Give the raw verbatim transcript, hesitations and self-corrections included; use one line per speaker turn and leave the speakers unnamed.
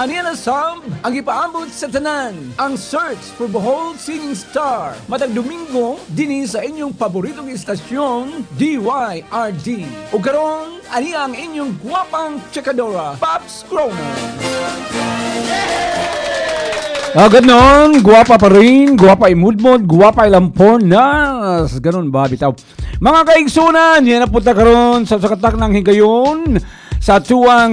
Aniya na Sam, ang ipaambot sa tanan, ang search for Bohol Singing Star. Matag Domingo, dini sa inyong paboritong istasyon, D Y R D. O karon, aniya ang inyong guwapang tsekadora, Pops Croner. Ah, ganon, guwapa pa rin, guwapa imudmod, guwapa ilamponas. Ganon ba, bitaw? Mga kaigsunan, yan na punta karon sa sakatak ng higayon sa tuwang